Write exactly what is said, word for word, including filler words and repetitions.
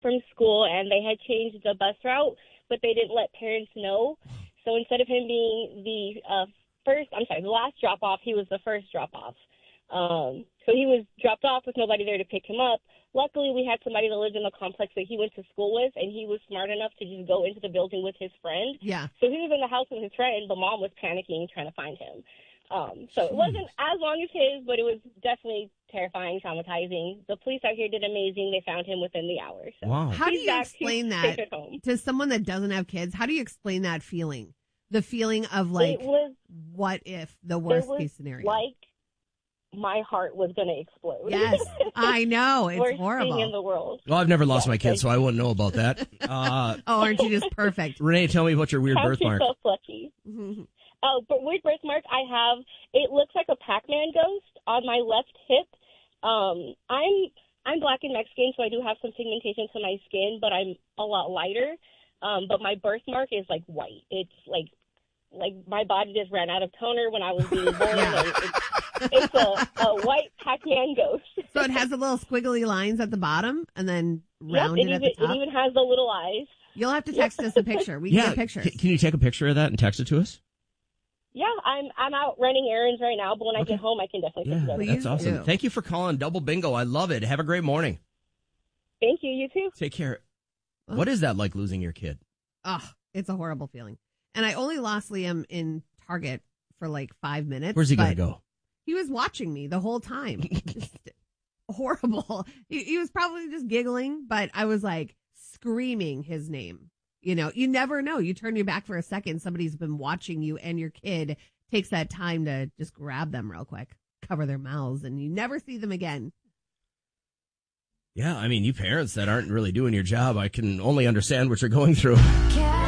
from school, and they had changed the bus route, but they didn't let parents know. So instead of him being the uh, first, I'm sorry, the last drop-off, he was the first drop-off. Um, so he was dropped off with nobody there to pick him up. Luckily, we had somebody that lived in the complex that he went to school with, and he was smart enough to just go into the building with his friend. Yeah. So he was in the house with his friend, but mom was panicking, trying to find him. Um, so it wasn't as long as his, but it was definitely terrifying, traumatizing. The police out here did amazing. They found him within the hour. So wow. How do he's you back explain to, that to someone that doesn't have kids? How do you explain that feeling? The feeling of like, was, what if the worst case scenario? Like my heart was going to explode. Yes, I know. It's Worst horrible. thing in the world. Well, I've never lost yeah, my kids, so I wouldn't know about that. Uh, oh, aren't you just perfect? Renee, tell me about your weird Count birthmark. yourself lucky. Oh, but weird birthmark I have, it looks like a Pac-Man ghost on my left hip. Um, I'm I'm black and Mexican, so I do have some pigmentation to my skin, but I'm a lot lighter. Um, but my birthmark is like white. It's like like my body just ran out of toner when I was being born. Yeah. And it's it's a, a white Pac-Man ghost. So it has the little squiggly lines at the bottom and then Yep, rounded it at even, the top. it even has the little eyes. You'll have to text us a picture. We can Yeah, get pictures. c- can you take a picture of that and text it to us? Yeah, I'm I'm out running errands right now, but when I Okay. get home, I can definitely Yeah, put it together. that's awesome. do. Thank you for calling Double Bingo. I love it. Have a great morning. Thank you. You too. Take care. Oh. What is that like, losing your kid? Oh, it's a horrible feeling. And I only lost Liam in Target for like five minutes. Where's he going but to go? He was watching me the whole time. Just horrible. He, he was probably just giggling, but I was like screaming his name. You know, you never know. You turn your back for a second, somebody's been watching you, and your kid takes that time to just grab them real quick, cover their mouths, and you never see them again. Yeah, I mean, you parents that aren't really doing your job, I can only understand what you're going through. Cat